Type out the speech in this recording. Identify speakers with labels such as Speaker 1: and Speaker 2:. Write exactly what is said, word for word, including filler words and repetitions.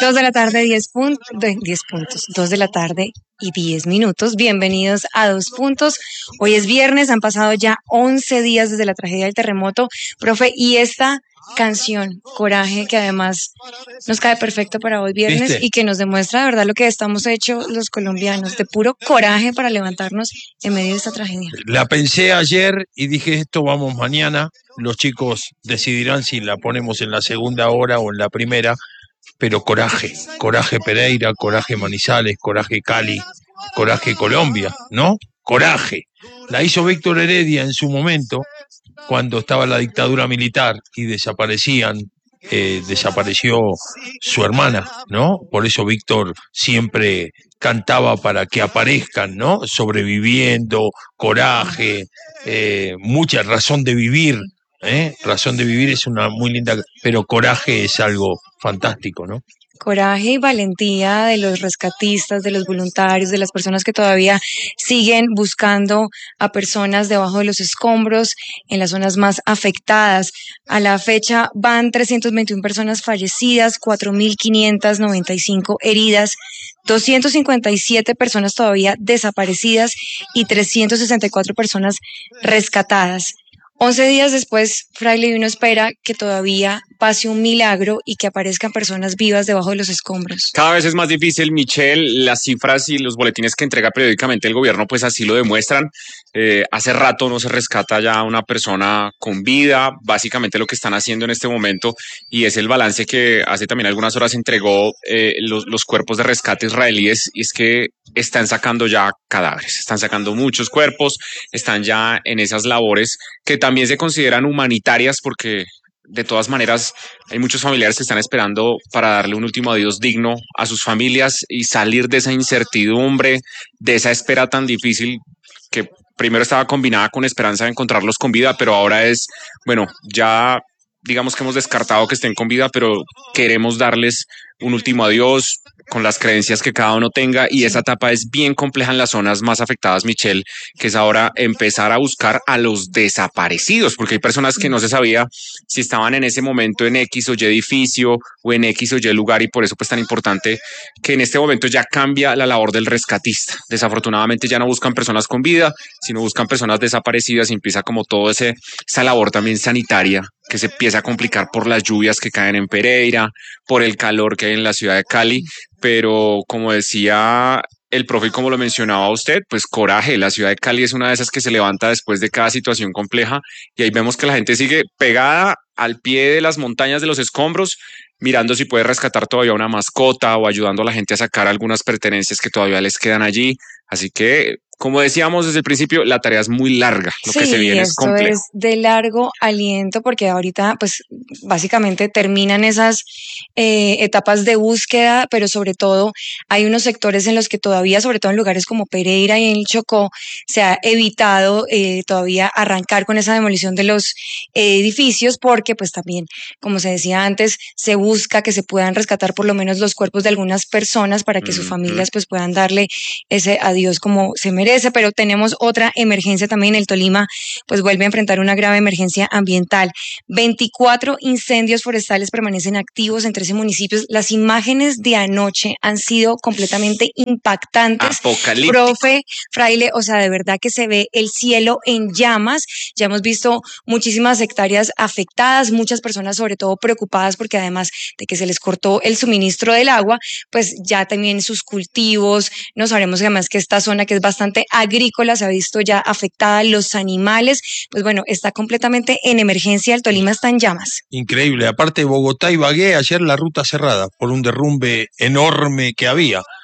Speaker 1: Dos de la tarde, diez puntos, diez puntos, dos de la tarde y diez minutos. Bienvenidos a Dos Puntos. Hoy es viernes, han pasado ya once días desde la tragedia del terremoto. Profe, y esta canción, Coraje, que además nos cae perfecto para hoy viernes. ¿Viste? Y que nos demuestra de verdad lo que estamos hechos los colombianos, de puro coraje para levantarnos en medio de esta tragedia.
Speaker 2: La pensé ayer y dije, esto vamos mañana. Los chicos decidirán si la ponemos en la segunda hora o en la primera. Pero coraje, coraje Pereira, coraje Manizales, coraje Cali, coraje Colombia, ¿no? Coraje. La hizo Víctor Heredia en su momento, cuando estaba la dictadura militar y desaparecían, eh, desapareció su hermana, ¿no? Por eso Víctor siempre cantaba para que aparezcan, ¿no? Sobreviviendo, coraje, eh, mucha razón de vivir. ¿Eh? Razón de vivir es una muy linda, pero coraje es algo fantástico, ¿no?
Speaker 1: Coraje y valentía de los rescatistas, de los voluntarios, de las personas que todavía siguen buscando a personas debajo de los escombros en las zonas más afectadas. A la fecha van trescientas veintiuna personas fallecidas, cuatro mil quinientas noventa y cinco heridas, doscientas cincuenta y siete personas todavía desaparecidas y trescientas sesenta y cuatro personas rescatadas. once días después, Fraile, uno espera que todavía pase un milagro y que aparezcan personas vivas debajo de los escombros.
Speaker 3: Cada vez es más difícil, Michelle. Las cifras y los boletines que entrega periódicamente el gobierno pues así lo demuestran. Eh, hace rato no se rescata ya a una persona con vida, básicamente lo que están haciendo en este momento, y es el balance que hace también algunas horas entregó eh, los, los cuerpos de rescate israelíes, y es que están sacando ya cadáveres, están sacando muchos cuerpos, están ya en esas labores que también se consideran humanitarias porque de todas maneras hay muchos familiares que están esperando para darle un último adiós digno a sus familias y salir de esa incertidumbre, de esa espera tan difícil que primero estaba combinada con esperanza de encontrarlos con vida, pero ahora es, bueno, ya digamos que hemos descartado que estén con vida, pero queremos darles un último adiós con las creencias que cada uno tenga, y esa etapa es bien compleja en las zonas más afectadas, Michelle, que es ahora empezar a buscar a los desaparecidos, porque hay personas que no se sabía si estaban en ese momento en X o Y edificio o en X o Y lugar, y por eso pues tan importante que en este momento ya cambia la labor del rescatista. Desafortunadamente ya no buscan personas con vida, sino buscan personas desaparecidas, y empieza como todo ese esa labor también sanitaria que se empieza a complicar por las lluvias que caen en Pereira, por el calor que hay en la ciudad de Cali, pero como decía el profe y como lo mencionaba usted, pues coraje. La ciudad de Cali es una de esas que se levanta después de cada situación compleja, y ahí vemos que la gente sigue pegada al pie de las montañas de los escombros, mirando si puede rescatar todavía una mascota o ayudando a la gente a sacar algunas pertenencias que todavía les quedan allí. Así que, como decíamos desde el principio, la tarea es muy larga. Lo
Speaker 1: sí,
Speaker 3: que se viene es complejo.
Speaker 1: Es de largo aliento, porque ahorita, pues, básicamente terminan esas eh, etapas de búsqueda, pero sobre todo hay unos sectores en los que todavía, sobre todo en lugares como Pereira y en el Chocó, se ha evitado eh, todavía arrancar con esa demolición de los eh, edificios, porque, pues, también, como se decía antes, se busca que se puedan rescatar por lo menos los cuerpos de algunas personas para que mm-hmm. sus familias, pues, puedan darle ese adiós como se merece. Pero tenemos otra emergencia también. El Tolima pues vuelve a enfrentar una grave emergencia ambiental. veinticuatro incendios forestales permanecen activos en trece municipios. Las imágenes de anoche han sido completamente impactantes. Profe Fraile, o sea, de verdad que se ve el cielo en llamas. Ya hemos visto muchísimas hectáreas afectadas, muchas personas sobre todo preocupadas porque además de que se les cortó el suministro del agua, pues ya también sus cultivos. No sabremos además que esta zona, que es bastante agrícola, se ha visto ya afectada, los animales, pues bueno, está completamente en emergencia. El Tolima está en llamas.
Speaker 2: Increíble, aparte de Bogotá y Ibagué, ayer la ruta cerrada por un derrumbe enorme que había.